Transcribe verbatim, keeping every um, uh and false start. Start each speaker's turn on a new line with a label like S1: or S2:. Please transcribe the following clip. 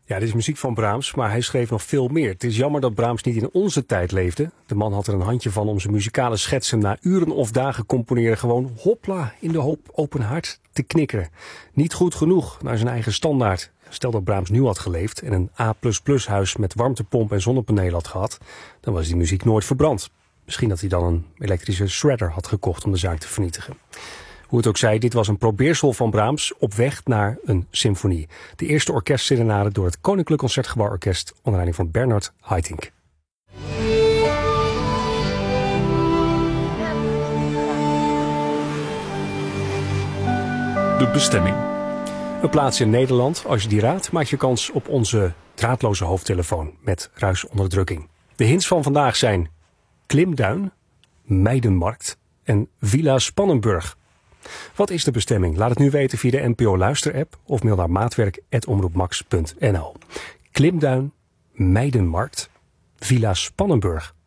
S1: Ja, dit is muziek van Brahms, maar hij schreef nog veel meer. Het is jammer dat Brahms niet in onze tijd leefde. De man had er een handje van om zijn muzikale schetsen na uren of dagen componeren gewoon hopla in de hoop open hart te knikkeren. Niet goed genoeg naar zijn eigen standaard. Stel dat Brahms nu had geleefd en een A plus plus huis met warmtepomp en zonnepanelen had gehad, dan was die muziek nooit verbrand. Misschien dat hij dan een elektrische shredder had gekocht om de zaak te vernietigen. Hoe het ook zij, dit was een probeersel van Brahms op weg naar een symfonie. De eerste orkestserenade door het Koninklijk Concertgebouworkest onder leiding van Bernard Haitink.
S2: De bestemming.
S1: Een plaats in Nederland. Als je die raadt, maak je kans op onze draadloze hoofdtelefoon met ruisonderdrukking. De hints van vandaag zijn Klimduin, Meidenmarkt en Villa Spannenburg. Wat is de bestemming? Laat het nu weten via de N P O Luisterapp of mail naar maatwerk apenstaartje omroepmax punt n l. Klimduin, Meidenmarkt, Villa Spannenburg.